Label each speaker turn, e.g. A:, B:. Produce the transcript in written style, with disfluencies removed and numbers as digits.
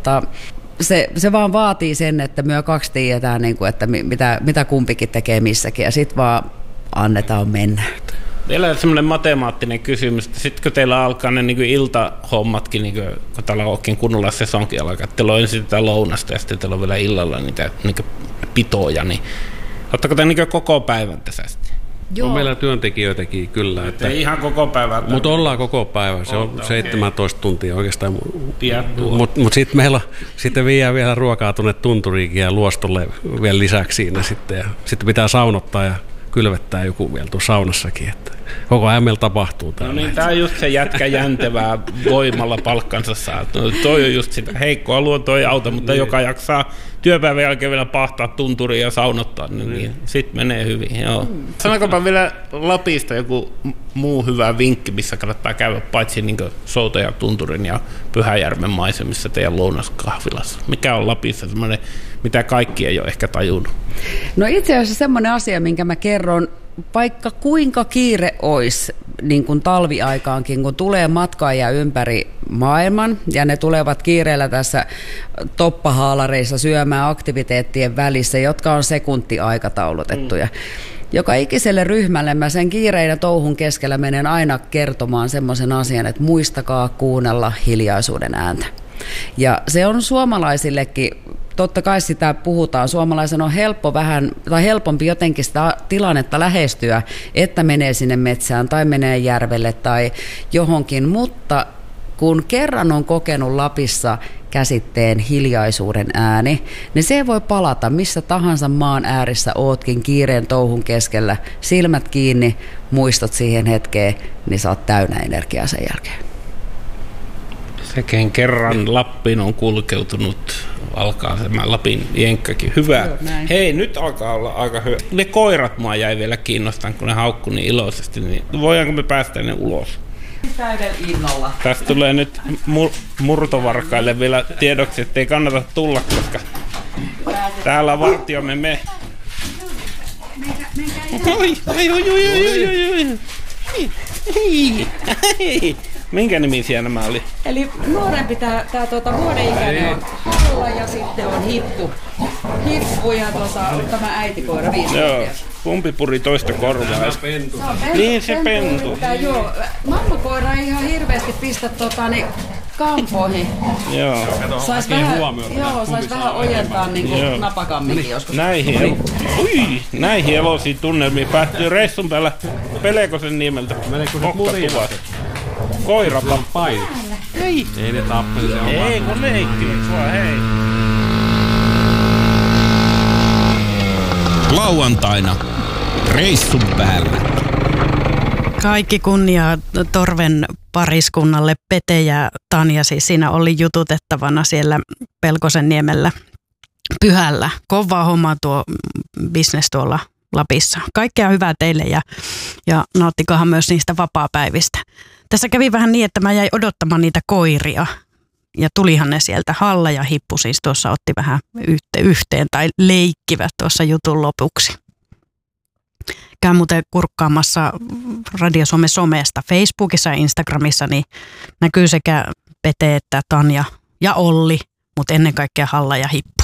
A: se vaan vaatii sen, että me kaksi tiedetään, niin kuin, että mitä kumpikin tekee missäkin, ja sitten vaan annetaan mennä.
B: Vielä semmoinen matemaattinen kysymys, että sitten kun teillä alkaa ne niin kuin iltahommatkin, niin kuin, kun täällä on oikein kunnolla sesonkin alkaa, että teillä on ensin tätä lounasta ja sitten teillä on vielä illalla niitä niin kuin pitoja, niin ottaako te niin kuin koko päivän tässä sitten?
C: On meillä työntekijöitäkin kyllä.
B: Että ei ihan koko päivää.
C: Mutta ollaan koko päivä, se on 17 tuntia oikeastaan. Mutta sitten meillä sitten viedään vielä ruokaa tuonne tunturiinkin ja luostolle vielä lisäksi siinä sitten. Ja sitten pitää saunottaa ja kylvettää joku vielä tuossa saunassakin. Että koko ajan meillä tapahtuu täällä.
B: No niin, tämä on just se jätkä jäntevää voimalla palkkansa saa. No, toi on just sitä heikkoa luontoa ei auta, mutta joka jaksaa työpäivän jälkeen vielä pahtaa tunturiin ja saunottaa, niin sitten menee hyvin. Joo. Sanotaanpa vielä Lapista joku muu hyvä vinkki, missä kannattaa käydä paitsi niin Souto ja Tunturin ja Pyhäjärven maisemissa teidän lounaskahvilassa. Mikä on Lapissa semmoinen, mitä kaikki ei ole ehkä tajunnut?
A: No itse asiassa semmoinen asia, minkä mä kerron, vaikka kuinka kiire olisi niin kuin talviaikaankin, kun tulee matkaajia ympäri maailman ja ne tulevat kiireellä tässä toppahaalareissa syömään aktiviteettien välissä, jotka on sekuntiaikataulutettuja. Joka ikiselle ryhmälle mä sen kiireen touhun keskellä menen aina kertomaan semmoisen asian, että muistakaa kuunnella hiljaisuuden ääntä. Ja se on suomalaisillekin, totta kai sitä puhutaan, suomalaisen on helpompi jotenkin sitä tilannetta lähestyä, että menee sinne metsään tai menee järvelle tai johonkin, mutta kun kerran on kokenut Lapissa käsitteen hiljaisuuden ääni, niin se voi palata missä tahansa maan äärissä ootkin kiireen touhun keskellä, silmät kiinni, muistat siihen hetkeen, niin sä oot täynnä energiaa sen jälkeen.
B: Sekin kerran Lappiin on kulkeutunut, alkaa se Lapin jenkkäkin. Hyvä. Joo, hei, nyt alkaa olla aika hyvä. Ne koirat mua jäi vielä kiinnostaan, kun ne haukkui niin iloisesti, niin voidaanko me päästä ne ulos?
A: Täyden innolla.
B: Tästä tulee nyt murtovarkaille vielä tiedoksi, että ei kannata tulla, koska täällä on vartiomme me. Minkä nimisiä nämä oli?
A: Eli nuorempi tämä vuodenikäinen on Halla ja sitten on Hippu ja tämä äitikoira 5
B: Joo, kumpi puri toista korvaa?
C: Pentu.
B: Niin se pentu.
A: Joo, mammakoira ei ihan hirveästi pistä kampoihin.
B: Joo.
A: Sais vähän ojentaa niin kuin napakamminkin joskus.
B: Näihin elosiin tunnelmiin päättyy reissun päällä Pelekosen niemeltä. Kokkatuvaiset. Koirapa.
C: Ei ne tappeli, se on
B: ei kun leikki. Hei.
D: Lauantaina reissun päällä.
E: Kaikki kunnia Torven pariskunnalle. Pete ja Tanja, siis siinä oli jututettavana siellä Pelkosenniemellä Pyhällä. Kovaa hommaa tuo business tuolla Lapissa. Kaikkea hyvää teille ja nauttikahan myös niistä vapaapäivistä. Tässä kävi vähän niin, että mä jäin odottamaan niitä koiria ja tulihan ne sieltä. Halla ja Hippu siis tuossa otti vähän yhteen tai leikkivät tuossa jutun lopuksi. Käyn muuten kurkkaamassa Radio Suomen somesta, Facebookissa ja Instagramissa, niin näkyy sekä Pete että Tanja ja Olli, mutta ennen kaikkea Halla ja Hippu.